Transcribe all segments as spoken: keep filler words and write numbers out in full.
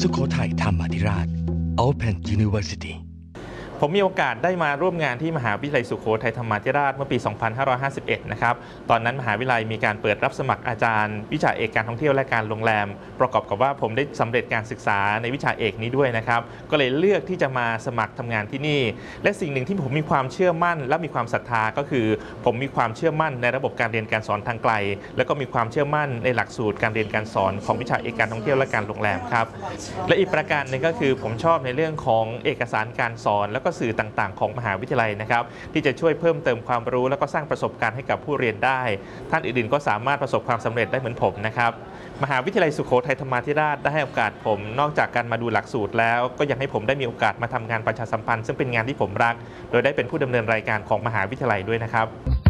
สุโขทัยธรรมาธิราช Open University ผมมีโอกาสได้มาร่วมงานที่มหาวิทยาลัยสุโขทัยธรรมาธิราชเมื่อปี สองพันห้าร้อยห้าสิบเอ็ด นะครับตอนนั้นมหาวิทยาลัยมีการเปิดรับสมัครอาจารย์วิชาเอกการท่องเที่ยวและการโรงแรมประกอบกับว่าผมได้สำเร็จการศึกษาในวิชาเอกนี้ด้วยนะครับก็เลยเลือกที่จะมาสมัครทำงานที่นี่และสิ่งหนึ่งที่ผมมีความเชื่อมั่นและมีความศรัทธาก็คือผมมีความเชื่อมั่นในระบบการเรียนการสอนทางไกลแล้วก็มีความเชื่อมั่นในหลักสูตรการเรียนการสอนของวิชาเอกการท่องเที่ยวและการโรงแรมครับและอีกประการหนึ่งก็คือผมชอบในเรื่องของเอกสารการสอนแล้วก็สื่อต่างๆของมหาวิทยาลัยนะครับที่จะช่วยเพิ่มเติมความรู้แล้วก็สร้างประสบการณ์ให้กับผู้เรียนได้ท่านอื่นๆก็สามารถประสบความสำเร็จได้เหมือนผมนะครับมหาวิทยาลัยสุโขทัยธรรมาธิราชได้ให้โอกาสผมนอกจากการมาดูหลักสูตรแล้วก็ยังให้ผมได้มีโอกาสมาทำงานประชาสัมพันธ์ซึ่งเป็นงานที่ผมรักโดยได้เป็นผู้ดำเนินรายการของมหาวิทยาลัยด้วยนะครับ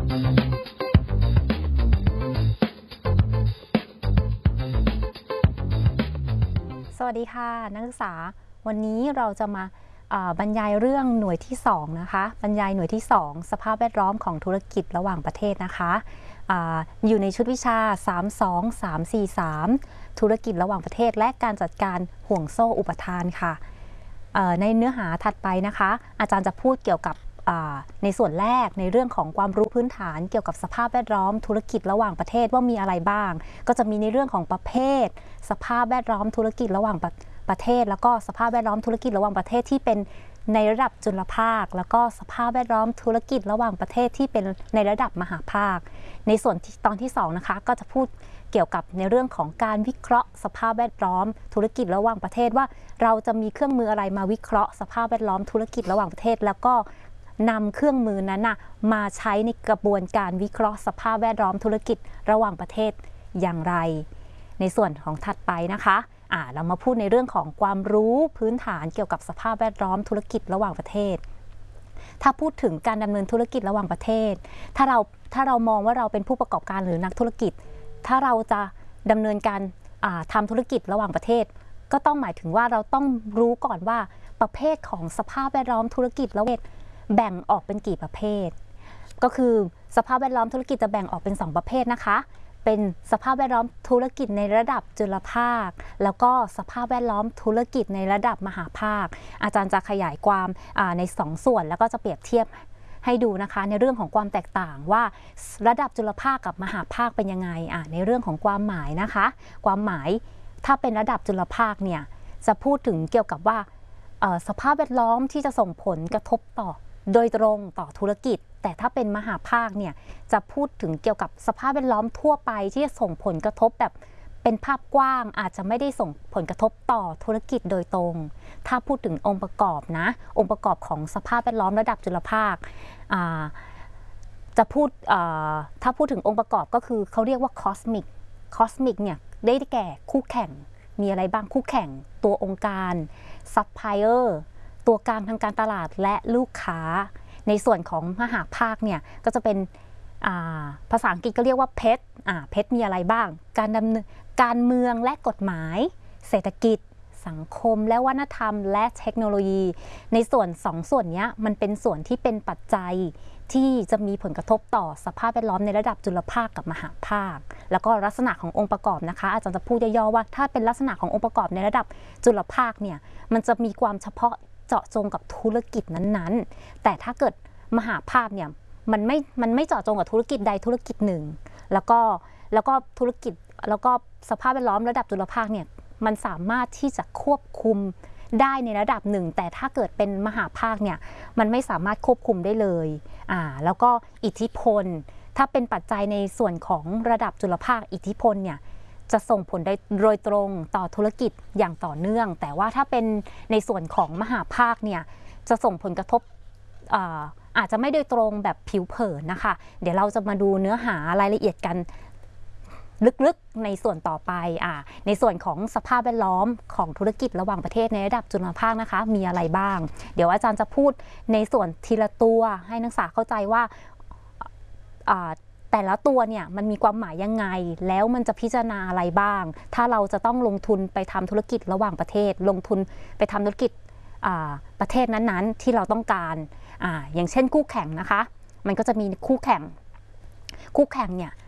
สวัสดีค่ะนักศึกษาวันนี้เราจะมาบรรยายเรื่องหน่วยที่สองนะคะบรรยายหน่วยที่สองสภาพแวดล้อมของธุรกิจระหว่างประเทศนะคะออยู่ในชุดวิชาสาม สอง สาม สี่ สามธุรกิจระหว่างประเทศและการจัดการห่วงโซ่อุปทานค่ะในเนื้อหาถัดไปนะคะอาจารย์จะพูดเกี่ยวกับในส่วนแรกในเรื่องของความรู้พื้นฐานเกี่ยวกับสภาพแวดล้อมธุรกิจระหว่างประเทศว่ามีอะไรบ้างก็จะมีในเรื่องของประเภทสภาพแวดล้อมธุรกิจระหว่างประประเทศแล้วก็สภาพแวดล้อมธุรกิจระหว่างประเทศที่เป็นในระดับจุลภาคแล้วก็สภาพแวดล้อมธุรกิจระหว่างประเทศที่เป็นในระดับมหาภาคในส่วนตอนที่สองนะคะก็จะพูดเกี่ยวกับในเรื่องของการวิเคราะห์สภาพแวดล้อมธุรกิจระหว่างประเทศว่าเราจะมีเครื่องมืออะไรมาวิเคราะห์สภาพแวดล้อมธุรกิจระหว่างประเทศแล้วก็นำเครื่องมือนั้นนะมาใช้ในกระบวนการวิเคราะห์สภาพแวดล้อมธุรกิจระหว่างประเทศอย่างไรในส่วนของถัดไปนะคะเรามาพูดในเรื่องของความรู้พื้นฐานเกี่ยวกับสภาพแวดล้อมธุรกิจระหว่างประเทศถ้าพูดถึงการดำเนินธุรกิจระหว่างประเทศถ้าเราถ้าเรามองว่าเราเป็นผู้ประกอบการหรือนักธุรกิจถ้าเราจะดำเนินการทำธุรกิจระหว่างประเทศก็ต้องหมายถึงว่าเราต้องรู้ก่อนว่าประเภทของสภาพแวดล้อมธุรกิจระหว่างประเทศแบ่งออกเป็นกี่ประเภทก็คือสภาพแวดล้อมธุรกิจจะแบ่งออกเป็นสองประเภทนะคะเป็นสภาพแวดล้อมธุรกิจในระดับจุลภาคแล้วก็สภาพแวดล้อมธุรกิจในระดับมหาภาคอาจารย์จะขยายความในสองส่วนแล้วก็จะเปรียบเทียบให้ดูนะคะในเรื่องของความแตกต่างว่าระดับจุลภาคกับมหาภาคเป็นยังไงในเรื่องของความหมายนะคะความหมายถ้าเป็นระดับจุลภาคเนี่ยจะพูดถึงเกี่ยวกับว่าสภาพแวดล้อมที่จะส่งผลกระทบต่อโดยตรงต่อธุรกิจแต่ถ้าเป็นมหาภาคเนี่ยจะพูดถึงเกี่ยวกับสภาพแวดล้อมทั่วไปที่จะส่งผลกระทบแบบเป็นภาพกว้างอาจจะไม่ได้ส่งผลกระทบต่อธุรกิจโดยตรงถ้าพูดถึงองค์ประกอบนะองค์ประกอบของสภาพแวดล้อมระดับจุลภาคจะพูดถ้าพูดถึงองค์ประกอบก็คือเขาเรียกว่าคอสมิกคอสมิกเนี่ยได้แก่คู่แข่งมีอะไรบ้างคู่แข่งตัวองค์การซัพพลายเออร์ตัวกลางทางการตลาดและลูกค้าในส่วนของมหาภาคเนี่ยก็จะเป็นภาษาอังกฤษก็เรียกว่าเพชรเพชรมีอะไรบ้างการดำเนินการเมืองและกฎหมายเศรษฐกิจสังคมและวัฒนธรรมและเทคโนโลยีในส่วนสองส่วนนี้มันเป็นส่วนที่เป็นปัจจัยที่จะมีผลกระทบต่อสภาพแวดล้อมในระดับจุลภาคกับมหาภาคแล้วก็ลักษณะขององค์ประกอบนะคะอาจารย์จะพูดย่อๆว่าถ้าเป็นลักษณะขององค์ประกอบในระดับจุลภาคเนี่ยมันจะมีความเฉพาะเจาะจงกับธุรกิจนั้นๆแต่ถ้าเกิดมหาภาคเนี่ยมันไม่มันไม่เจาะจงกับธุรกิจใดธุรกิจหนึ่งแล้วก็แล้วก็ธุรกิจแล้วก็สภาพแวดล้อมระดับจุลภาคเนี่ยมันสามารถที่จะควบคุมได้ในระดับหนึ่งแต่ถ้าเกิดเป็นมหาภาคเนี่ยมันไม่สามารถควบคุมได้เลยอ่าแล้วก็อิทธิพลถ้าเป็นปัจจัยในส่วนของระดับจุลภาคอิทธิพลเนี่ยจะส่งผลได้โดยตรงต่อธุรกิจอย่างต่อเนื่องแต่ว่าถ้าเป็นในส่วนของมหาภาคเนี่ยจะส่งผลกระทบอ่าอาจจะไม่โดยตรงแบบผิวเผินนะคะเดี๋ยวเราจะมาดูเนื้อหารายละเอียดกันลึกๆในส่วนต่อไปอ่าในส่วนของสภาพแวดล้อมของธุรกิจระหว่างประเทศในระดับจุลภาคนะคะมีอะไรบ้างเดี๋ยวอาจารย์จะพูดในส่วนทีละตัวให้นักศึกษาเข้าใจว่าอ่าแต่ละตัวเนี่ยมันมีความหมายยังไงแล้วมันจะพิจารณาอะไรบ้างถ้าเราจะต้องลงทุนไปทำธุรกิจระหว่างประเทศลงทุนไปทำธุรกิจประเทศนั้นๆที่เราต้องการอ่าอย่างเช่นคู่แข่งนะคะมันก็จะมีคู่แข่งคู่แข่งเนี่ย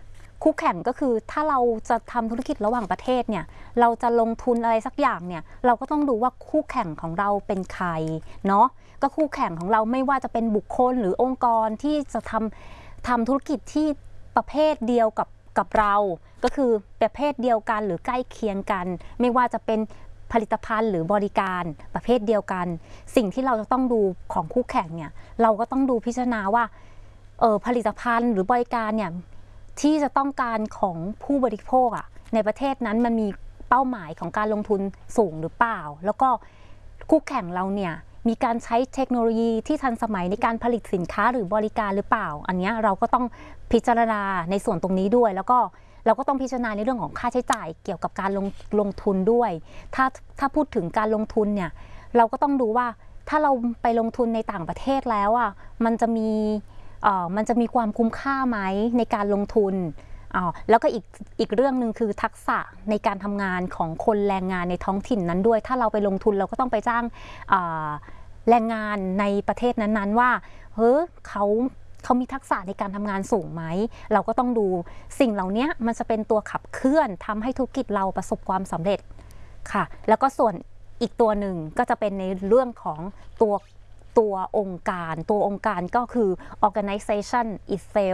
คู่แข่งก็คือถ้าเราจะทำธุรกิจระหว่างประเทศเนี่ยเราจะลงทุนอะไรสักอย่างเนี่ยเราก็ต้องดูว่าคู่แข่งของเราเป็นใครเนาะก็คู่แข่งของเราไม่ว่าจะเป็นบุคคลหรือองค์กรที่จะทำทำธุรกิจที่ประเภทเดียวกับกับเราก็คือประเภทเดียวกันหรือใกล้เคียงกันไม่ว่าจะเป็นผลิตภัณฑ์หรือบริการประเภทเดียวกันสิ่งที่เราจะต้องดูของคู่แข่งเนี่ยเราก็ต้องดูพิจารณาว่าเออผลิตภัณฑ์หรือบริการเนี่ยที่จะต้องการของผู้บริโภคอะในประเทศนั้นมันมีเป้าหมายของการลงทุนสูงหรือเปล่าแล้วก็คู่แข่งเราเนี่ยมีการใช้เทคโนโลยีที่ทันสมัยในการผลิตสินค้าหรือบริการหรือเปล่าอันนี้เราก็ต้องพิจารณาในส่วนตรงนี้ด้วยแล้วก็เราก็ต้องพิจารณาในเรื่องของค่าใช้จ่ายเกี่ยวกับการลงลงทุนด้วยถ้าถ้าพูดถึงการลงทุนเนี่ยเราก็ต้องดูว่าถ้าเราไปลงทุนในต่างประเทศแล้วอ่ะมันจะมีเอ่อมันจะมีความคุ้มค่าไหมในการลงทุนอ๋อแล้วก็อีกอีกเรื่องหนึ่งคือทักษะในการทำงานของคนแรงงานในท้องถิ่นนั้นด้วยถ้าเราไปลงทุนเราก็ต้องไปจ้างแรงงานในประเทศนั้นๆว่าเฮ้ยเขาเขามีทักษะในการทำงานสูงไหมเราก็ต้องดูสิ่งเหล่านี้มันจะเป็นตัวขับเคลื่อนทำให้ธุรกิจเราประสบความสำเร็จค่ะแล้วก็ส่วนอีกตัวหนึ่งก็จะเป็นในเรื่องของตัวตัวองค์การตัวองค์การก็คือ organization itself